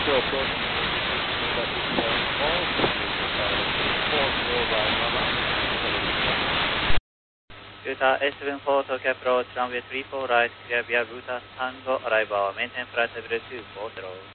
still approaching but also four-wheel drive runway. Utah S74 Tokyo approach runway 34 right, clear via Buta Tango, arrival, maintain flight level 240.